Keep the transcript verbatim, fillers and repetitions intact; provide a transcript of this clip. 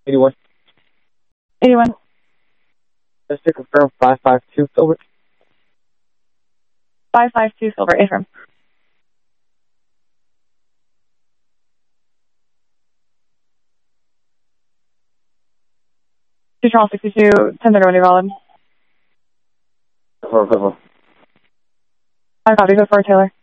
eighty-one. eighty-one. Just to confirm, five five two Silver. five five two Silver, affirm. two Charles sixty-two, ten thirty when you're valid. Four, four, four. I copy, go for Taylor.